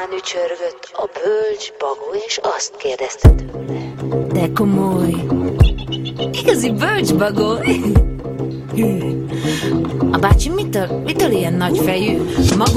hátán ücsörgött a bölcs bagó, és azt kérdezte tőle. De komoly. Igazi bölcs bagó. A bácsi mitől ilyen nagyfejű?